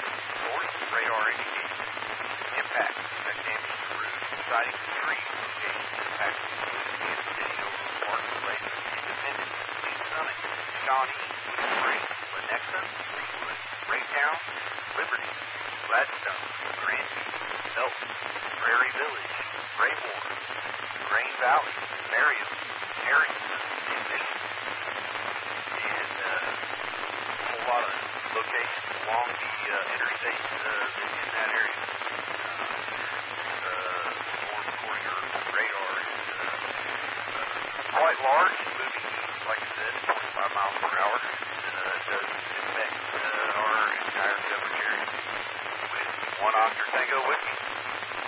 Source, radar indicated. Impact, gigantic route, citing three locations impacted. Kansas City, Martin Lake, Independence, New Summit, Shawnee, Spring, Lenexa, Greenwood, Raytown, Liberty, Gladstone, Grandview, Belton, Prairie Village, Raymore, Grain Valley, Marion, Harrington, and Mission. And a whole lot of locations along the interstate in that area. For your radar is quite large, moving, like I said, 25 miles per hour. It does affect our entire coverage area. With 1 Oscar Tango Whiskey.